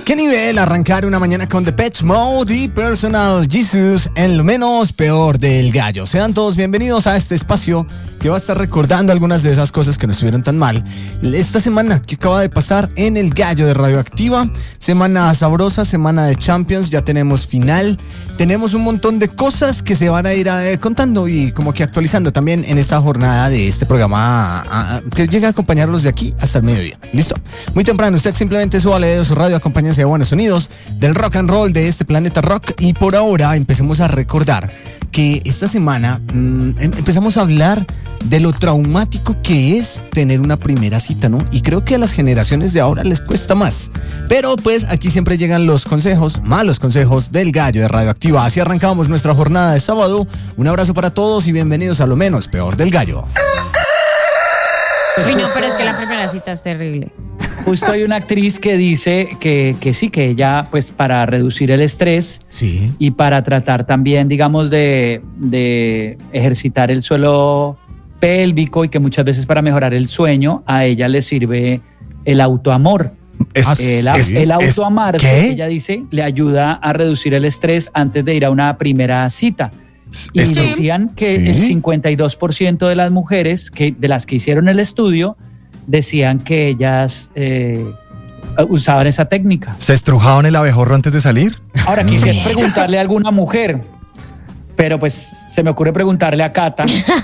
¿Qué nivel arrancar una mañana con Depeche Mode y Personal Jesus en lo menos peor del gallo? Sean todos bienvenidos a este espacio que va a estar recordando algunas de esas cosas que no estuvieron tan mal esta semana que acaba de pasar en el gallo de Radioactiva. Semana sabrosa, semana de Champions, ya tenemos final, tenemos un montón de cosas que se van a ir contando y como que actualizando también en esta jornada de este programa que llega a acompañarlos de aquí hasta el mediodía. ¿Listo? Muy temprano, usted simplemente súbale de su radio, acompáñense de buenos sonidos del rock and roll de este planeta rock. Y por ahora empecemos a recordar que esta semana empezamos a hablar de lo traumático que es tener una primera cita, ¿no? Y creo que a las generaciones de ahora les cuesta más. Pero pues aquí siempre llegan los consejos, malos consejos del gallo de Radioactiva. Así arrancamos nuestra jornada de sábado. Un abrazo para todos y bienvenidos a lo menos peor del gallo. Sí, no, pero es que la primera cita es terrible. Justo hay una actriz que dice que sí, que ella, pues para reducir el estrés, sí, y para tratar también, digamos, de ejercitar el suelo pélvico y que muchas veces para mejorar el sueño, a ella le sirve el autoamor. El autoamarse, ella dice, le ayuda a reducir el estrés antes de ir a una primera cita. Y decían que el 52% de las mujeres de las que hicieron el estudio decían que ellas usaban esa técnica. ¿Se estrujaban el abejorro antes de salir? Ahora quisiera preguntarle a alguna mujer, pero pues se me ocurre preguntarle a Cata.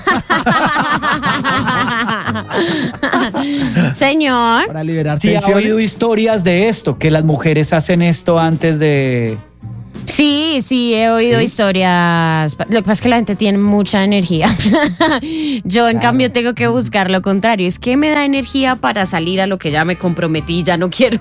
Señor, para liberar si tensiones. ha oído historias de esto, que las mujeres hacen esto antes de... Sí, he oído historias. Lo que pasa es que la gente tiene mucha energía. Yo, en cambio, tengo que buscar lo contrario. Es que me da energía para salir a lo que ya me comprometí, ya no quiero.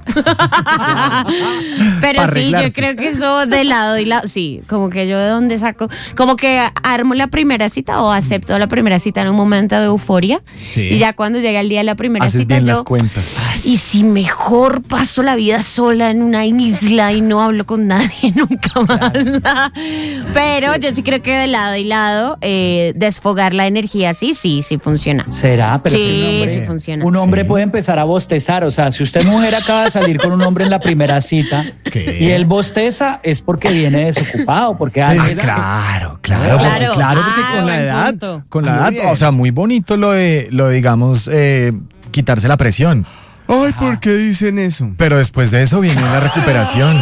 Pero sí, yo creo que eso de lado y lado. Sí, como que yo de dónde saco. Como que armo la primera cita o acepto la primera cita en un momento de euforia. Sí. Y ya cuando llega el día de la primera haces cita, bien las cuentas. Y si mejor paso la vida sola en una isla y no hablo con nadie nunca más. Claro. Pero yo sí creo que de lado y lado desfogar la energía sí funciona. ¿Será? Pero sí funciona. Un hombre puede empezar a bostezar. O sea, si usted mujer acaba de salir con un hombre en la primera cita y él bosteza, es porque viene desocupado, porque claro, porque con la edad, o sea, muy bonito lo de digamos, quitarse la presión. Ay, ¿por qué dicen eso? Pero después de eso viene la recuperación.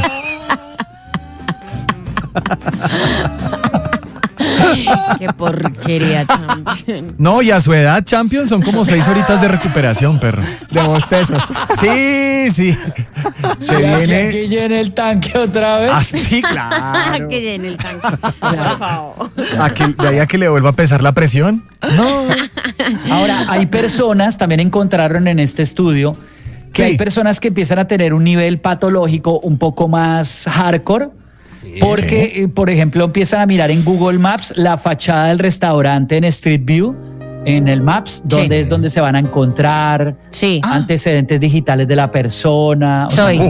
Qué porquería, Champion. No, y a su edad, Champion, son como 6 horitas de recuperación, perro. De bostezos. Sí. Se viene. Que llene el tanque otra vez. Ah, sí, claro. Que llene el tanque. Por favor. De ahí a que le vuelva a pesar la presión. No. Ahora, hay personas, también encontraron en este estudio, que hay personas que empiezan a tener un nivel patológico un poco más hardcore. Porque, por ejemplo, empiezan a mirar en Google Maps la fachada del restaurante en Street View, en el Maps, donde es donde se van a encontrar antecedentes digitales de la persona.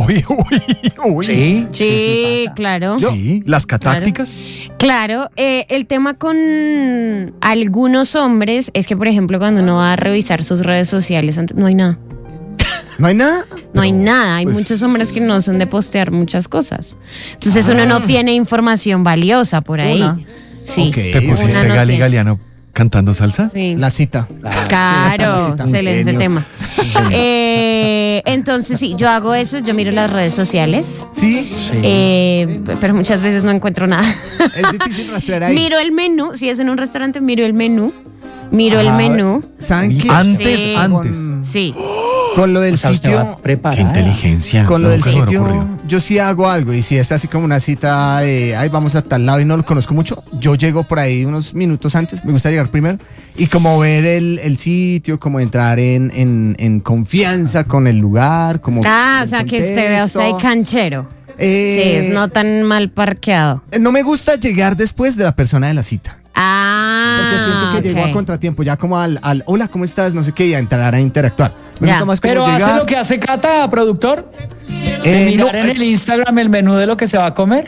Sí, claro. Sí, las catácticas. Claro, el tema con algunos hombres es que, por ejemplo, cuando uno va a revisar sus redes sociales, no hay nada. ¿No hay nada? No hay nada. Hay muchos hombres que no son de postear muchas cosas. Entonces uno no tiene información valiosa por ahí. Sí. Okay. ¿Te pusiste Gali Galeano cantando salsa? Sí. La cita. Claro, excelente tema. Entonces sí, yo hago eso, yo miro las redes sociales. Sí. Pero muchas veces no encuentro nada. Es difícil rastrear ahí. Miro el menú, si es en un restaurante, miro el menú. El menú. ¿Saben qué? Antes. Sí. Con lo del sitio. Qué inteligencia. Con lo del sitio, yo sí hago algo. Y si es así como una cita de, vamos a tal lado y no lo conozco mucho, yo llego por ahí unos minutos antes. Me gusta llegar primero. Y como ver el sitio, como entrar en confianza con el lugar. Como o sea, que se vea usted ahí canchero. Sí, es no tan mal parqueado. No me gusta llegar después de la persona de la cita. Porque siento que llego a contratiempo, ya como al hola, ¿cómo estás? No sé qué, y a entrar a interactuar. Me gusta más como pero llegar. ¿hace lo que hace Cata, productor? ¿Mirar en el Instagram el menú de lo que se va a comer?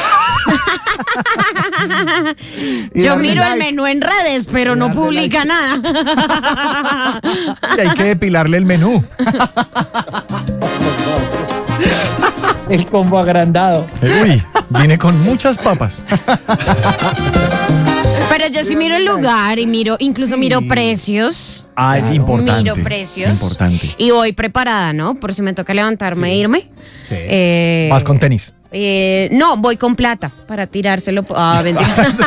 Yo miro el menú en redes, pero no publica nada. Y hay que depilarle el menú. El combo agrandado. Uy, viene con muchas papas. Pero yo sí miro el lugar y miro precios. Ah, es importante. Miro precios. Importante. Y voy preparada, ¿no? Por si me toca levantarme e irme. Sí. ¿Vas con tenis? No, voy con plata para tirárselo. Mentira.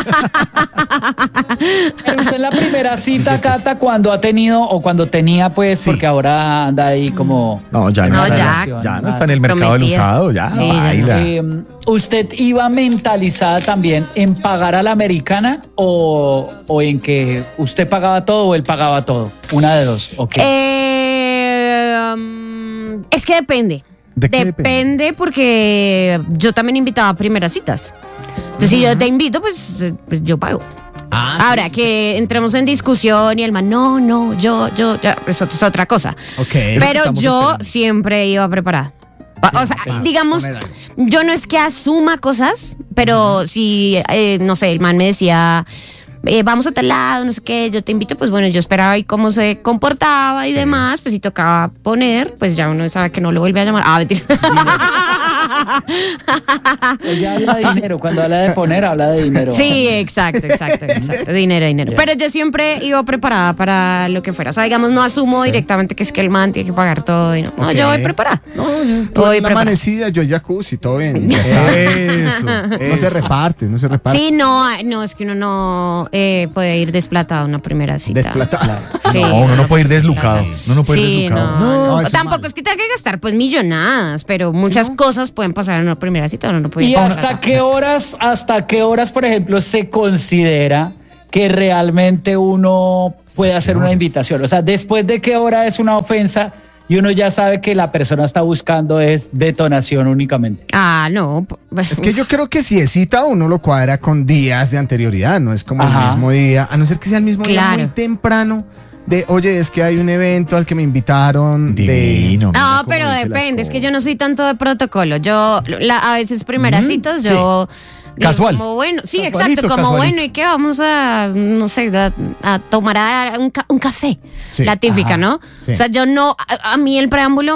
Pero usted en la primera cita, Cata, cuando ha tenido o cuando tenía, pues, porque ahora anda ahí como... No, ya no, ya no está en el mercado del usado, ya Sí, baila. ¿Usted iba mentalizada también en pagar a la americana o en que usted pagaba todo o él pagaba todo? Una de dos, ¿ok? Es que depende. ¿De qué Depende porque yo también invitaba a primeras citas. Entonces, si yo te invito, pues yo pago. Ahora, que entremos en discusión y el man, no, yo, ya, eso es otra cosa. Okay. Pero yo siempre iba preparada. O sea, digamos, yo no es que asuma cosas, pero si, no sé, el man me decía... vamos a tal lado, no sé qué, yo te invito, pues bueno, yo esperaba y cómo se comportaba y demás, pues si tocaba poner, pues ya uno sabe que no lo vuelve a llamar. Mentira. Ella habla de dinero, cuando habla de poner, habla de dinero. Sí, exacto, dinero. Pero yo siempre iba preparada para lo que fuera, o sea, digamos, no asumo directamente que es que el man tiene que pagar todo, y no, yo voy preparada. Voy amanecida, yo jacuzzi, todo bien. Eso. No se reparte. Sí, no, es que uno no... puede ir desplatado a una primera cita. ¿Desplatado? Sí, no, uno no puede ir deslucado. No, eso tampoco es que tenga que gastar pues millonadas, pero muchas cosas pueden pasar en una primera cita, uno no puede ir. ¿Y hasta qué horas, por ejemplo, se considera que realmente uno puede hacer una invitación? O sea, ¿después de qué hora es una ofensa? Y uno ya sabe que la persona está buscando es detonación únicamente. No. Es que yo creo que si es cita uno lo cuadra con días de anterioridad, no es como el mismo día, a no ser que sea el mismo día muy temprano. Oye, es que hay un evento al que me invitaron. Divino. No, pero depende, es que yo no soy tanto de protocolo. Yo, a veces primeras citas, yo... Casual. Como bueno, sí, Casualito, exacto, como casualito. bueno, ¿y qué vamos a, no sé, a tomar un café? Sí. La típica, ¿no? Sí. O sea, yo no, a mí el preámbulo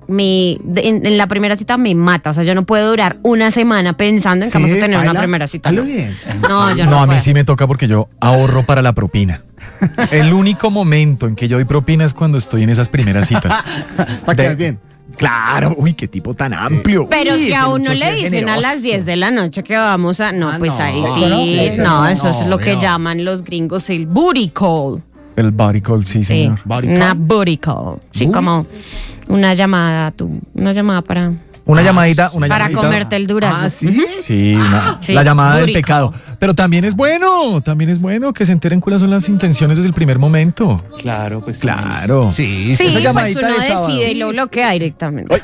en la primera cita me mata, o sea, yo no puedo durar una semana pensando en que vamos a tener una primera cita. Hazlo bien. No, yo no No, a mí puedo. sí me toca porque yo ahorro para la propina. El único momento en que yo doy propina es cuando estoy en esas primeras citas. Para quedar bien. Claro, uy, qué tipo tan amplio. Pero Uy, si ese a uno mucho le ser dicen a las generoso. 10 de la noche que vamos a... No, pues ahí no, sí. Eso es lo que no. llaman los gringos el booty call. El body call, sí, Sí, señor. una booty call. Sí, como una llamada para... Una llamadita. Para comerte el durazno. ¿Sí? Sí, Sí, la llamada del booty pecado. Pero también es bueno que se enteren cuáles son las intenciones desde el primer momento. Claro, pues Claro. Sí, Sí, esa pues llamadita uno de sábado. decide y lo bloquea directamente.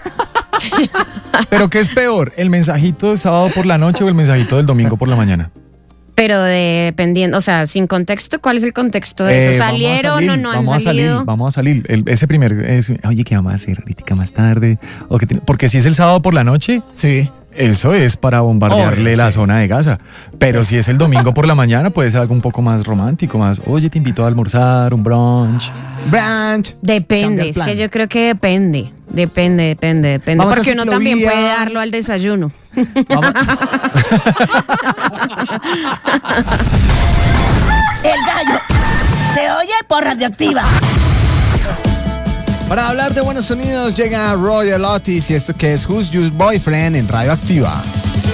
Pero ¿qué es peor? ¿El mensajito de sábado por la noche o el mensajito del domingo por la mañana? Pero dependiendo, o sea, sin contexto, ¿cuál es el contexto de eso? ¿Salieron o no han salido? Vamos a salir. Ese primer, oye, ¿qué vamos a hacer ahorita más tarde? Porque si es el sábado por la noche, Sí. eso es para bombardearle la zona de Gaza. Pero si es el domingo por la mañana, puede ser algo un poco más romántico, más, oye, te invito a almorzar, un brunch. Branch. Depende, Cambia el es plan. que yo creo que depende. Vamos a Porque uno también ciclovía. puede darlo al desayuno. El gallo se oye por Radioactiva. Para hablar de buenos sonidos llega Royal Otis y esto que es Who's Your Boyfriend en Radio Activa.